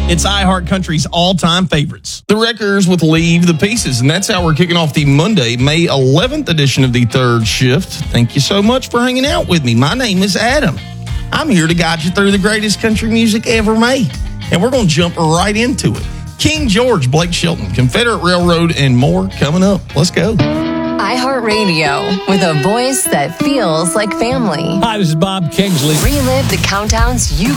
It's iHeart Country's all-time favorites. The Wreckers with Leave the Pieces. And that's how we're kicking off the Monday, May 11th edition of the Third Shift. Thank you so much for hanging out with me. My name is Adam. I'm here to guide you through the greatest country music ever made. And we're going to jump right into it. King George, Blake Shelton, Confederate Railroad, and more coming up. Let's go. iHeartRadio, with a voice that feels like family. Hi, this is Bob Kingsley. Relive the countdowns you